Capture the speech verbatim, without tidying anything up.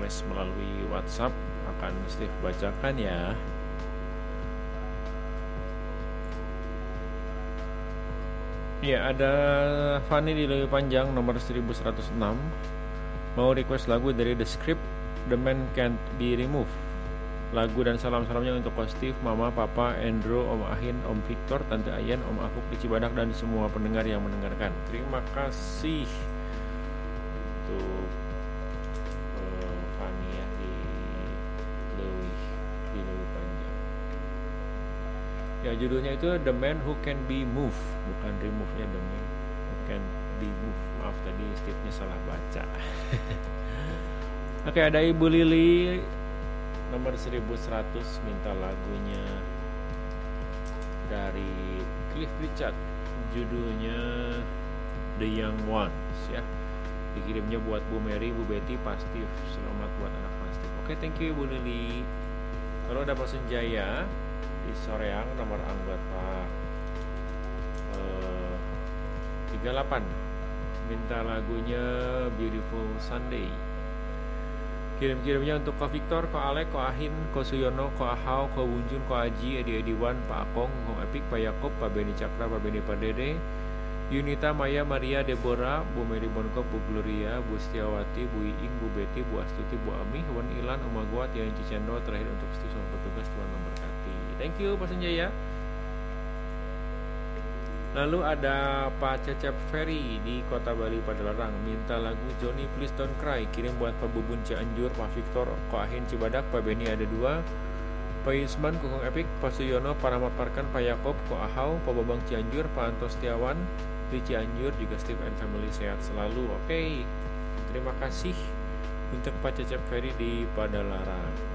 request melalui WhatsApp akan Steve bacakan ya. Ya, ada Fanny di Lewi Panjang nomor seribu seratus enam mau request lagu dari The Script, The Man Can't Be Removed. Lagu dan salam-salamnya untuk Ko Steve, Mama, Papa, Andrew, Om Ahin, Om Victor, Tante Ayan, Om Akuk di Cibadak dan semua pendengar yang mendengarkan. Terima kasih untuk uh, Fanny ya di Lewi di Lewi Panjang. Ya, judulnya itu The Man Who Can Be Moved, bukan remove ya, The Man Who Can Be Moved. Maaf tadi Steve-nya salah baca. Oke, ada Ibu Lili nomor seribu seratus minta lagunya dari Cliff Richard, judulnya The Young Ones ya. Dikirimnya buat Bu Mary, Bu Betty, Pak Steve. Selamat buat anak Pak Steve. Oke, thank you Ibu Lili. Lalu ada Pak Senjaya di Soreang nomor anggota eh, tiga puluh delapan minta lagunya Beautiful Sunday. Kirim-kirimnya untuk Ko Victor, Ko Alek, Ko Ahin, Ko Suyono, Ko Ahau, Ko Wunjun, Ko Aji, Edi Ediwan, Pak Akong, Ko Epik, Pak Yakob, Pak Beni Cakra, Pak Beni Padede, Yunita, Maya, Maria, Deborah, Bu Mary Bonkop, Bu Gloria, Bu Setiawati, Bu Iing, Bu Betty, Bu Astuti, Bu Ami, Wan Ilan, Oma Gua, Tian Cicendo. Terakhir untuk Steve sama petugas, Tuhan memberkati. Thank you Pak Senjaya. Lalu ada Pak Cecep Ferry di Kota Bali Padalarang minta lagu Johnny Please Don't Cry. Kirim buat Pak Bubun Cianjur, Pak Victor, Ko Ahin Cibadak, Pak Beni ada dua, Pak Yusman, Kukung Epik, Pak Suyono, Pak Rahmat Parkan, Pak Yakob, Ko Ahau, Pak Babang Cianjur, Pak Antos Setiawan di Cianjur, juga Steve and Family sehat selalu. Oke, terima kasih untuk Pak Cecep Ferry di Padalarang.